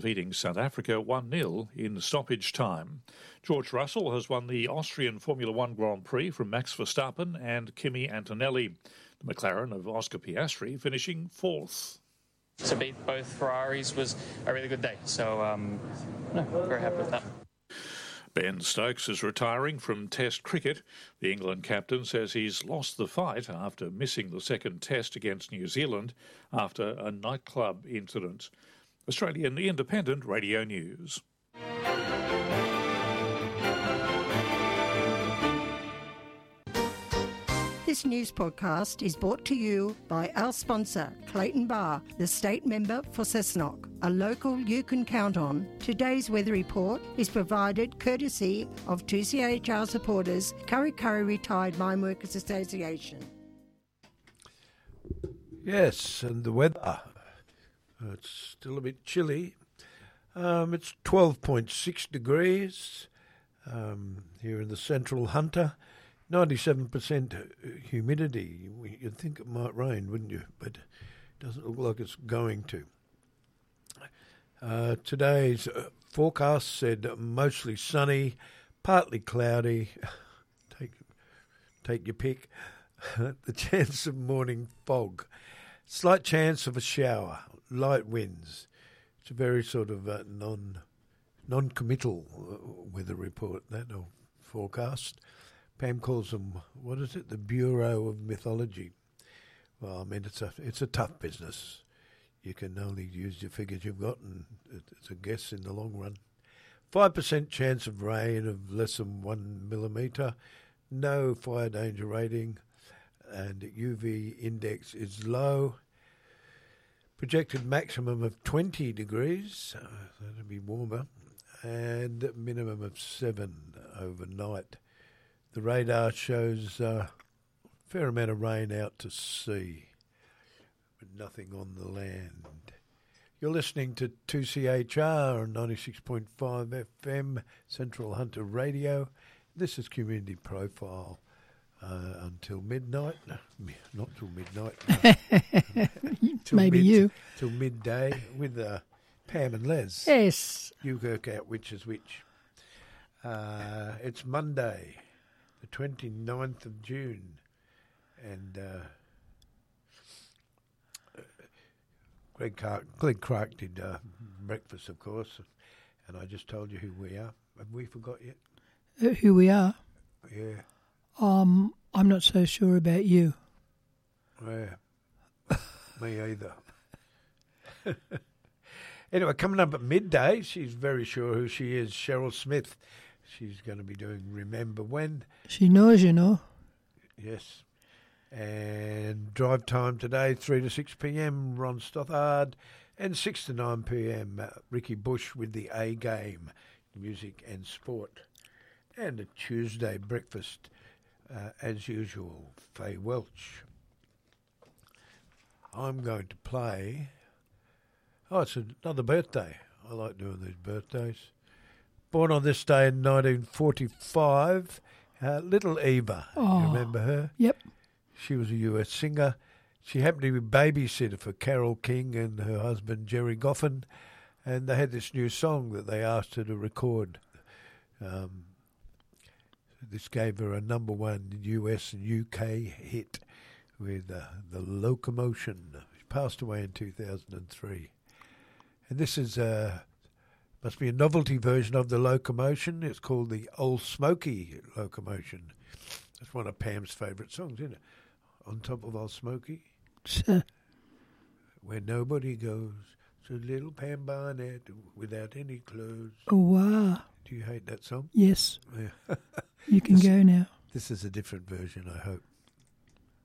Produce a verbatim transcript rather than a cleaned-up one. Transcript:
Beating South Africa one nil in stoppage time. George Russell has won the Austrian Formula One Grand Prix from Max Verstappen and Kimi Antonelli. The McLaren of Oscar Piastri finishing fourth. To beat both Ferraris was a really good day, so um, no, very happy with that. Ben Stokes is retiring from Test cricket. The England captain says he's lost the fight after missing the second Test against New Zealand after a nightclub incident. Australian Independent Radio News. This news podcast is brought to you by our sponsor, Clayton Bar, the state member for Cessnock, a local you can count on. Today's weather report is provided courtesy of two C H R supporters, Curry Curry Retired Mine Workers Association. Yes, and the weather. It's still a bit chilly. Um, it's twelve point six degrees um, here in the central Hunter. ninety-seven percent humidity. You'd think it might rain, wouldn't you? But it doesn't look like it's going to. Uh, today's forecast said mostly sunny, partly cloudy. take, take your pick. The chance of morning fog. Slight chance of a shower. Light winds. It's a very sort of uh, non, non-committal uh, weather report, that or forecast. Pam calls them, what is it, the Bureau of Mythology. Well, I mean, it's a it's a tough business. You can only use your figures you've got, and it's a guess in the long run. five percent chance of rain of less than one millimetre. No fire danger rating, and U V index is low. Projected maximum of twenty degrees, uh, that'll be warmer, and minimum of seven overnight. The radar shows a uh, fair amount of rain out to sea, but nothing on the land. You're listening to two C H R on ninety-six point five F M, Central Hunter Radio. This is Community Profile. Uh, until midnight, no, not till midnight. No. till Maybe mid, you. Till midday with uh, Pam and Les. Yes. You work out which is which. Uh, it's Monday, the twenty-ninth of June, and uh, Greg, Clark, Greg Clark did uh, breakfast, of course, and I just told you who we are. Have we forgot yet? Uh, who we are? Yeah. Um, I'm not so sure about you. Yeah, me either. Anyway, coming up at midday, she's very sure who she is, Cheryl Smith. She's going to be doing Remember When. She knows, you know. Yes. And drive time today, three to six p.m, Ron Stothard. And six to nine p.m, uh, Ricky Bush with the A-Game, music and sport. And a Tuesday breakfast. Uh, as usual, Faye Welch. I'm going to play... Oh, it's another birthday. I like doing these birthdays. Born on this day in nineteen forty-five, uh, Little Eva. Oh, you remember her? Yep. She was a U S singer. She happened to be babysitter for Carole King and her husband Jerry Goffin, and they had this new song that they asked her to record. Um, This gave her a number one U S and U K hit with uh, The Locomotion. She passed away in two thousand three. And this is uh, must be a novelty version of The Locomotion. It's called the Old Smoky Locomotion. That's one of Pam's favourite songs, isn't it? On Top of Old Smoky. Sure. Where nobody goes. So little Pam Barnett without any clothes. Oh, wow. Do you hate that song? Yes. Yeah. You can this, go now. This is a different version, I hope.